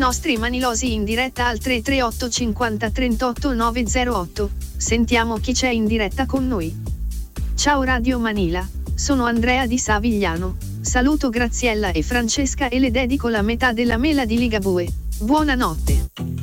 nostri manilosi in diretta al 338 50 38 908. Sentiamo chi c'è in diretta con noi. Ciao Radio Manila, sono Andrea di Savigliano. Saluto Graziella e Francesca e le dedico la metà della mela di Ligabue. Buonanotte.